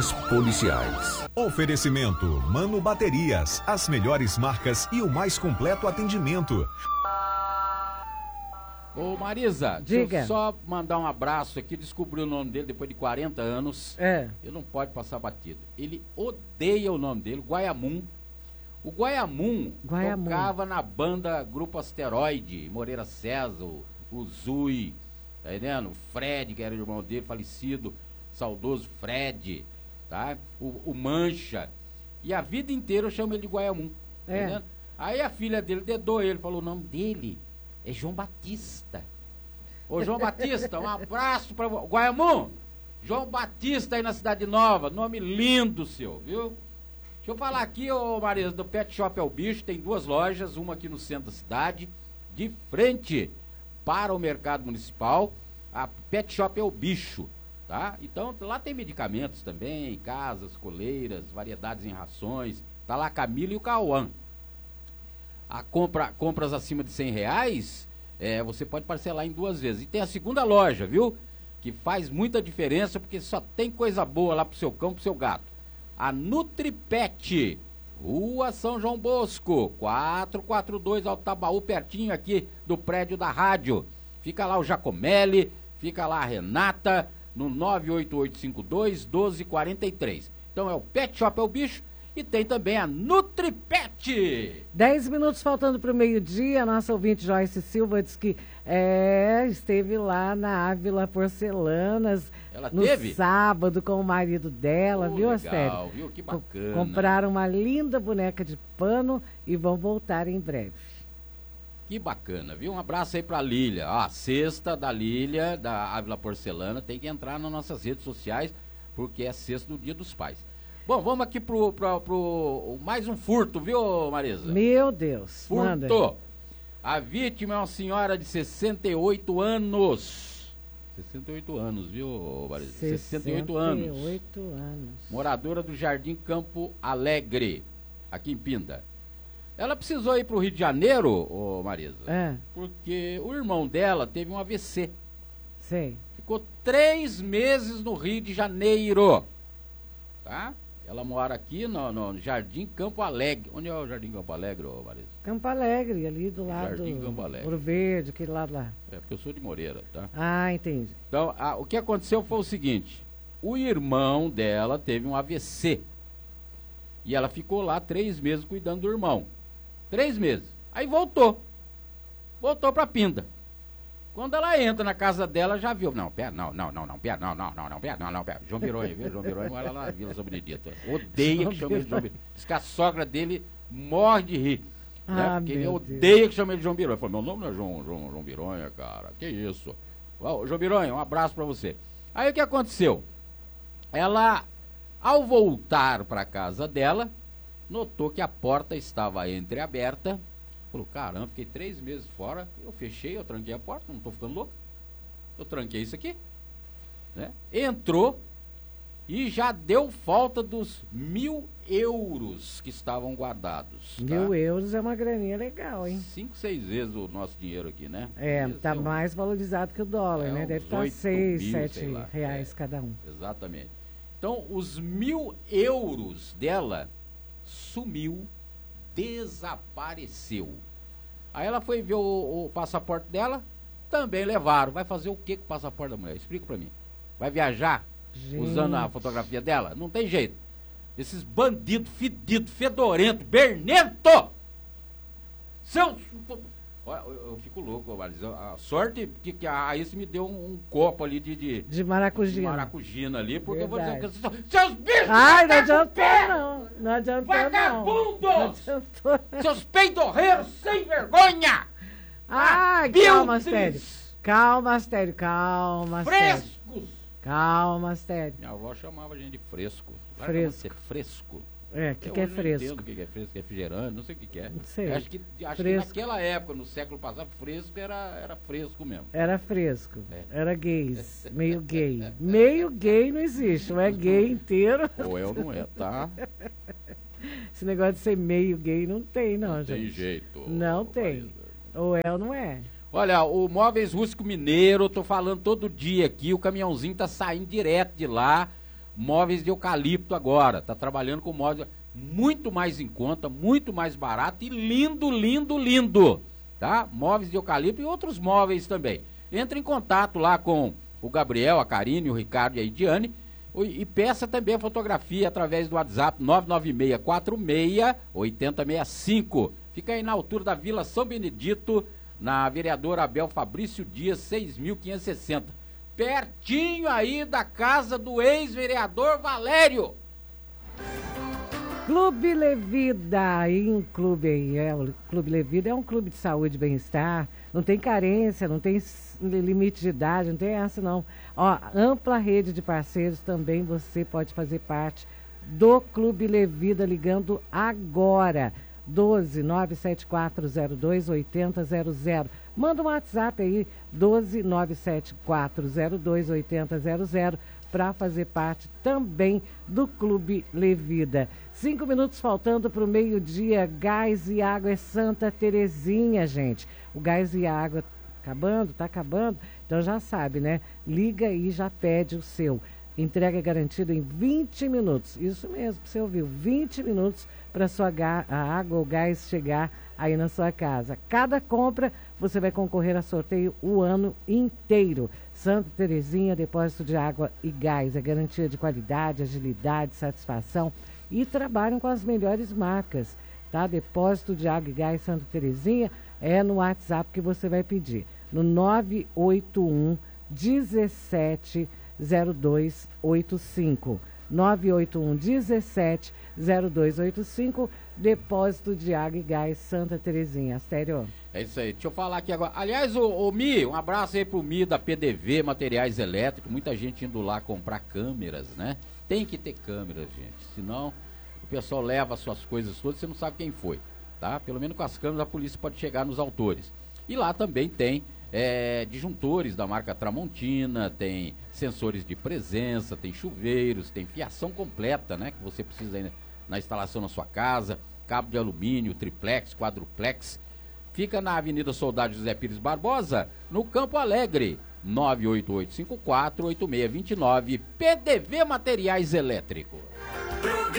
Boletins policiais. Oferecimento Mano Baterias, as melhores marcas e o mais completo atendimento. Ô Marisa, diga. deixa eu só mandar um abraço aqui, descobri o nome dele depois de 40 anos. Ele não pode passar batido. Ele odeia o nome dele, Guaiamum. O Guaiamum tocava na banda Grupo Asteroide, Moreira César, o Zui, tá entendendo? O Fred, que era o irmão dele, falecido, saudoso Fred, tá? O Mancha. E a vida inteira eu chamo ele de Guaiamum, tá entendendo? Aí a filha dele dedou ele, falou o nome dele é João Batista. Ô João Batista, um abraço pra Guaiamum. João Batista aí na Cidade Nova, nome lindo seu, viu? Deixa eu falar aqui, ô Marisa, do Pet Shop é o Bicho, tem 2 lojas, uma aqui no centro da cidade, de frente para o mercado municipal, a Pet Shop é o Bicho, tá? Então, lá tem medicamentos também, casas, coleiras, variedades em rações, tá lá a Camila e o Cauã. A compras acima de R$100, você pode parcelar em 2 vezes. E tem a segunda loja, viu? Que faz muita diferença, porque só tem coisa boa lá pro seu cão, pro seu gato. A NutriPet, Rua São João Bosco, 442 Altabaú, pertinho aqui do prédio da rádio. Fica lá o Jacomelli, fica lá a Renata, no 98852-1243. Então é o Pet Shop é o Bicho e tem também a NutriPet. 10 minutos faltando para o meio-dia, a nossa ouvinte Joyce Silva diz que esteve lá na Ávila Porcelanas. Ela no teve? Sábado com o marido dela, viu, Astério? Legal, viu? Que bacana. Compraram uma linda boneca de pano e vão voltar em breve. Que bacana, viu? Um abraço aí pra Lília. A cesta da Lília, da Ávila Porcelana, tem que entrar nas nossas redes sociais, porque é sexta do Dia dos Pais. Bom, vamos aqui pro mais um furto, viu, Marisa? Meu Deus, furto. Manda. A vítima é uma senhora de 68 anos. 68 anos, viu, Marisa? 68 anos. 68 anos. Moradora do Jardim Campo Alegre, aqui em Pinda. Ela precisou ir pro Rio de Janeiro, ô Marisa, porque o irmão dela teve um AVC. Sei. Ficou 3 meses no Rio de Janeiro, tá? Ela mora aqui no Jardim Campo Alegre. Onde é o Jardim Campo Alegre, ô Marisa? Campo Alegre, ali do lado Jardim Campo Alegre. Ouro Verde, aquele lado lá. É, porque eu sou de Moreira, tá? Ah, entendi. Então, o que aconteceu foi o seguinte. O irmão dela teve um AVC. E ela ficou lá 3 meses cuidando do irmão. 3 meses. Aí voltou. Voltou pra Pinda. Quando ela entra na casa dela, já viu. Não, pera. João Bironha, viu? João Bironha mora lá na Vila São Benedito. Odeia que chame ele de João Bironha. Diz que a sogra dele morre de rir. Né? Porque ele odeia que chame ele de João Bironha. Ele falou, meu nome não é João Bironha, cara. Que isso? João Bironha, um abraço pra você. Aí o que aconteceu? Ela, ao voltar pra casa dela, notou que a porta estava entreaberta. Falou, caramba, fiquei 3 meses fora, eu fechei, eu tranquei a porta, não estou ficando louco. Eu tranquei isso aqui. Né? Entrou e já deu falta dos 1.000 euros que estavam guardados. 1.000 euros é uma graninha legal, hein? 5, 6 vezes o nosso dinheiro aqui, né? Tá mais valorizado que o dólar, né? Deve estar 6, 7 reais cada um. Exatamente. Então, os 1.000 euros dela sumiu, desapareceu. Aí ela foi ver o passaporte dela, também levaram. Vai fazer o que com o passaporte da mulher? Explica pra mim. Vai viajar usando a fotografia dela? Não tem jeito. Esses bandidos fedidos, fedorentos, bernento! Eu fico louco, Marisa. A sorte que a Raíssa me deu um copo ali de maracujina. De maracujina ali, porque verdade. Eu vou dizer, seus bichos! Ai, não adiantou não. Não adiantou vagabundos! Não adiantou. Seus peidorreiros sem vergonha! Ai, calma, Astério. Calma, Astério, calma, Frescos! Calma, Astério. Minha avó chamava a gente de fresco. Fresco. Fresco. O que é fresco? Não entendo o que é fresco, refrigerante, não sei o que é. Não sei. Acho que naquela época, no século passado, fresco era fresco mesmo. Era fresco. Era gays. Meio gay. Meio gay não existe, ou é gay inteiro. Ou é ou não é, tá? Esse negócio de ser meio gay não tem, não, gente. Tem jeito. Não tem. Ou é ou não é. Olha, o Móveis Rústico Mineiro, eu tô falando todo dia aqui, o caminhãozinho tá saindo direto de lá. móveis de eucalipto agora. Tá trabalhando com móveis muito mais em conta, muito mais barato e lindo, lindo, lindo. Tá? Móveis de eucalipto e outros móveis também. Entre em contato lá com o Gabriel, a Karine, o Ricardo e a Ediane e peça também a fotografia através do WhatsApp 99646-8065. Fica aí na altura da Vila São Benedito, na vereadora Abel Fabrício Dias, 6.560. Pertinho aí da casa do ex-vereador Valério. Clube Levida, o Clube Levida é um clube de saúde e bem-estar, não tem carência, não tem limite de idade, não tem essa não. Ó, ampla rede de parceiros também, você pode fazer parte do Clube Levida ligando agora, 12974028000. Manda um WhatsApp aí, 12974028000, para fazer parte também do Clube Levida. 5 minutos faltando para o meio-dia. Gás e água é Santa Terezinha, gente. O gás e água tá acabando, então já sabe, né? Liga aí e já pede o seu. Entrega garantida em 20 minutos. Isso mesmo, você ouviu, 20 minutos para a água ou gás chegar aí na sua casa. Cada compra você vai concorrer a sorteio o ano inteiro. Santa Terezinha, depósito de água e gás, é garantia de qualidade, agilidade, satisfação e trabalham com as melhores marcas, tá? Depósito de água e gás Santa Terezinha é no WhatsApp que você vai pedir, no 981 17 0285. 981 17 0285, depósito de água e gás Santa Terezinha. Astério. É isso aí, deixa eu falar aqui agora. Aliás, o Mi, um abraço aí pro Mi da PDV Materiais Elétricos, muita gente indo lá comprar câmeras, né? Tem que ter câmeras, gente, senão o pessoal leva as suas coisas todas, você não sabe quem foi, tá? Pelo menos com as câmeras a polícia pode chegar nos autores. E lá também tem disjuntores da marca Tramontina, tem sensores de presença, tem chuveiros, tem fiação completa, né? Que você precisa aí na instalação na sua casa, cabo de alumínio, triplex, quadruplex. Fica na Avenida Soldado José Pires Barbosa, no Campo Alegre, 988548629, PDV Materiais Elétricos.